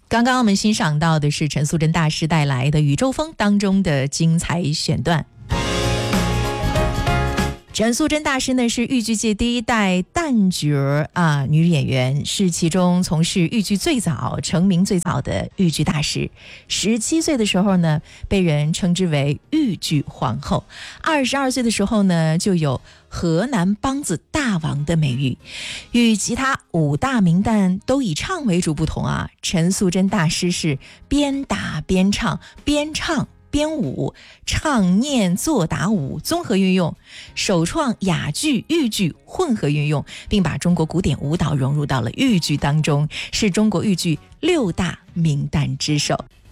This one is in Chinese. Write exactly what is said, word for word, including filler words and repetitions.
刚刚我们欣赏到的是陈素贞大师带来的《宇宙风》当中的精彩选段。陈素贞大师呢是豫剧界第一代旦角啊女演员，是其中从事豫剧最早、成名最早的豫剧大师。十七岁的时候呢，被人称之为豫剧皇后。二十二岁的时候呢，就有河南梆子大王的美誉。与其他五大名旦都以唱为主不同啊，陈素贞大师是边打边唱，边唱编舞，唱念做打舞综合运用，首创哑剧、豫剧混合运用，并把中国古典舞蹈融入到了豫剧当中，是中国豫剧六大名旦之首。